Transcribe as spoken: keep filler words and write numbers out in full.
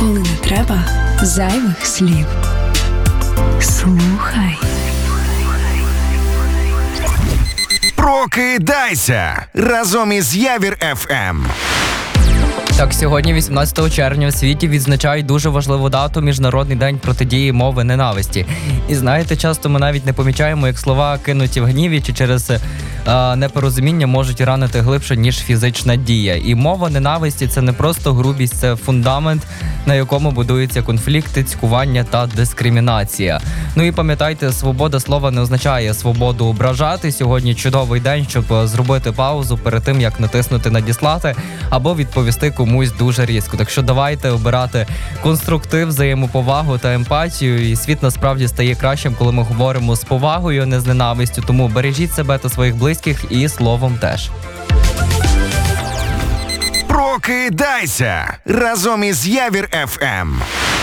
Коли не треба зайвих слів. Слухай. Прокидайся разом із Явір еф ем. Так, сьогодні, вісімнадцятого червня, у світі відзначають дуже важливу дату – Міжнародний день протидії мови ненависті. І знаєте, часто ми навіть не помічаємо, як слова, кинуті в гніві чи через е, непорозуміння, можуть ранити глибше, ніж фізична дія. І мова ненависті – це не просто грубість, це фундамент, на якому будуються конфлікти, цькування та дискримінація. Ну і пам'ятайте, свобода слова не означає свободу ображати. Сьогодні чудовий день, щоб зробити паузу перед тим, як натиснути «Надіслати» або відповісти комусь дуже різко. Так що давайте обирати конструктив, взаємоповагу та емпатію. І світ насправді стає кращим, коли ми говоримо з повагою, а не з ненавистю. Тому бережіть себе та своїх близьких і словом теж. Прокидайся разом із Явір еф ем.